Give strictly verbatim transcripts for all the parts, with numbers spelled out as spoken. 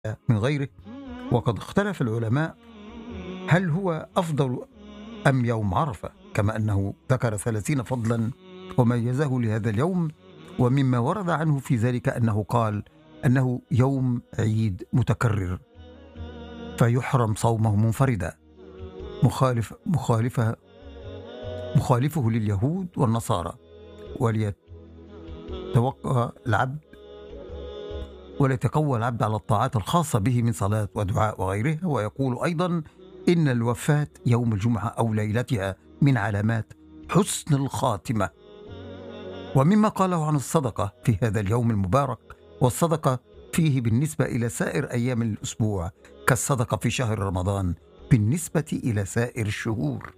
من غيره. وقد اختلف العلماء هل هو أفضل أم يوم عرفة، كما أنه ذكر ثلاثين فضلا وميزه لهذا اليوم. ومما ورد عنه في ذلك أنه قال أنه يوم عيد متكرر فيحرم صومه منفردا، مخالف مخالفة مخالفه لليهود والنصارى، وليتوقع العبد وليتقوى العبد على الطاعات الخاصة به من صلاة ودعاء وغيرها. ويقول أيضا إن الوفاة يوم الجمعة أو ليلتها من علامات حسن الخاتمة. ومما قاله عن الصدقة في هذا اليوم المبارك، والصدقة فيه بالنسبة إلى سائر أيام الأسبوع كالصدقة في شهر رمضان بالنسبة إلى سائر الشهور.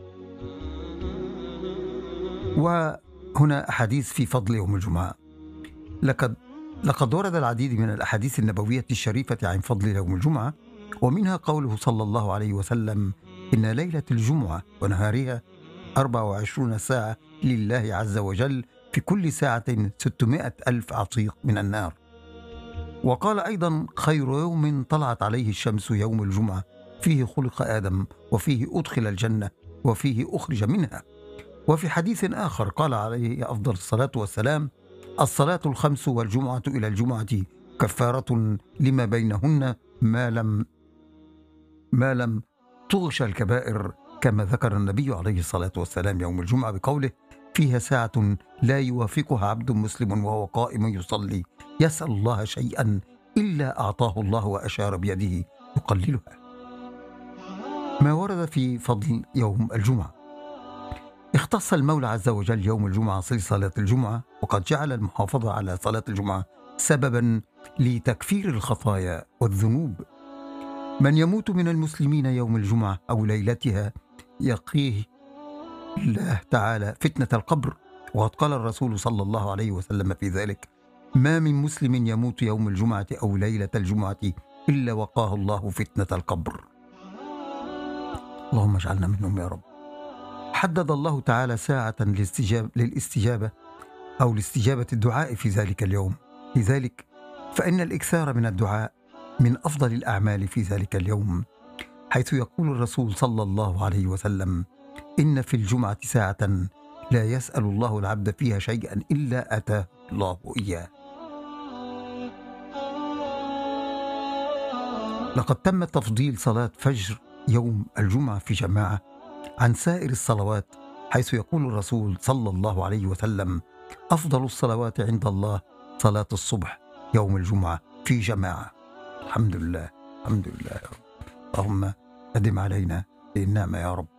وهنا أحاديث في فضل يوم الجمعة. لقد لقد ورد العديد من الأحاديث النبوية الشريفة عن فضل يوم الجمعة، ومنها قوله صلى الله عليه وسلم: إن ليلة الجمعة ونهارها أربع وعشرون ساعة لله عز وجل، في كل ساعة ستمائة ألف عتيق من النار. وقال أيضا: خير يوم طلعت عليه الشمس يوم الجمعة، فيه خلق آدم، وفيه أدخل الجنة، وفيه أخرج منها. وفي حديث آخر قال عليه أفضل الصلاة والسلام: الصلاة الخمس والجمعة إلى الجمعة كفارة لما بينهن ما لم ما لم تغش الكبائر، كما ذكر النبي عليه الصلاة والسلام يوم الجمعة بقوله: فيها ساعة لا يوافقها عبد مسلم وهو قائم يصلي يسأل الله شيئا إلا أعطاه الله، وأشار بيده يقللها. ما ورد في فضل يوم الجمعة: اختص المولى عز وجل يوم الجمعة في صلاة الجمعة، وقد جعل المحافظة على صلاة الجمعة سببا لتكفير الخطايا والذنوب. من يموت من المسلمين يوم الجمعة أو ليلتها يقيه الله تعالى فتنة القبر، وقد قال الرسول صلى الله عليه وسلم في ذلك: ما من مسلم يموت يوم الجمعة أو ليلة الجمعة إلا وقاه الله فتنة القبر. اللهم اجعلنا منهم يا رب. حدد الله تعالى ساعة للاستجابة أو لاستجابة الدعاء في ذلك اليوم، لذلك فإن الإكثار من الدعاء من أفضل الأعمال في ذلك اليوم، حيث يقول الرسول صلى الله عليه وسلم: إن في الجمعة ساعة لا يسأل الله العبد فيها شيئا إلا أتاه الله إياه. لقد تم تفضيل صلاة فجر يوم الجمعة في جماعة عن سائر الصلوات، حيث يقول الرسول صلى الله عليه وسلم: أفضل الصلوات عند الله صلاة الصبح يوم الجمعة في جماعة. الحمد لله، الحمد لله يا رب. اللهم أدم علينا بالنعمة يا رب.